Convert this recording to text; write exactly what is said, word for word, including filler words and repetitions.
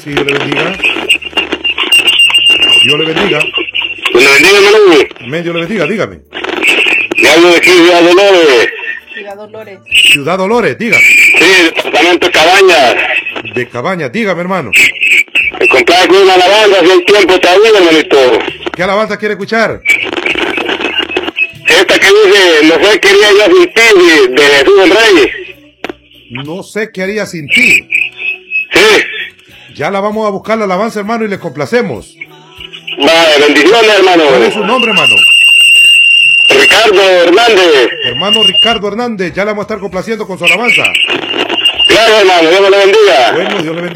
Sí, Dios le bendiga. Dios le bendiga. Dios le bendiga, hermano. Amén, Dios le bendiga, dígame. Le hablo de aquí, Ciudad Dolores. Ciudad Dolores. Ciudad Dolores, dígame. Sí, departamento de Cabañas. De Cabañas, dígame, hermano. Me compré con una alabanza hace un tiempo todavía, hermanito. ¿Qué alabanza quiere escuchar? Esta que dice, no sé qué haría yo sin ti, de, de Jesús del Rey. No sé qué haría sin ti. Sí. Ya la vamos a buscar la alabanza, hermano, y le complacemos. Vale, bendiciones, hermano. ¿Cuál es su nombre, hermano? Ricardo Hernández. Hermano Ricardo Hernández, ya le vamos a estar complaciendo con su alabanza. Gracias, hermano. Dios me lo bendiga. Bueno, Dios le bendiga.